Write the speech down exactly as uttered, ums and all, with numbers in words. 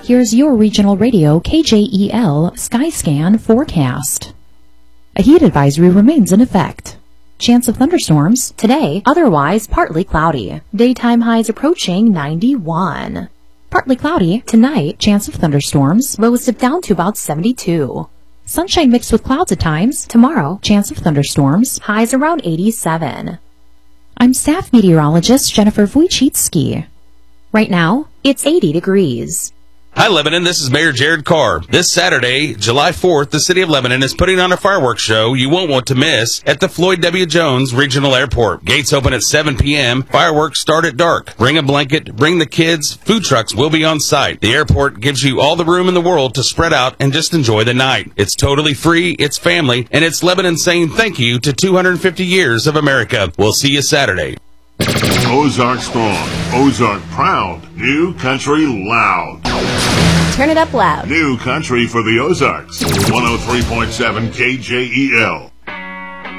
Here's your regional radio K J E L Skyscan forecast. A heat advisory remains in effect. Chance of thunderstorms today, otherwise partly cloudy. Daytime highs approaching ninety-one. Partly cloudy tonight, chance of thunderstorms, lows dip down to about seventy-two. Sunshine mixed with clouds at times. Tomorrow, chance of thunderstorms, highs around eighty-seven. I'm staff meteorologist Jennifer Wojcicki. Right now, it's eighty degrees. Hi, Lebanon. This is Mayor Jared Carr. This Saturday, July fourth, the City of Lebanon is putting on a fireworks show you won't want to miss at the Floyd W. Jones Regional Airport. Gates open at seven p.m. Fireworks start at dark. Bring a blanket, bring the kids. Food trucks will be on site. The airport gives you all the room in the world to spread out and just enjoy the night. It's totally free, it's family, and it's Lebanon saying thank you to two hundred fifty years of America. We'll see you Saturday. Ozark strong, Ozark proud, new country loud. Turn it up loud. New country for the Ozarks. one oh three point seven K J E L.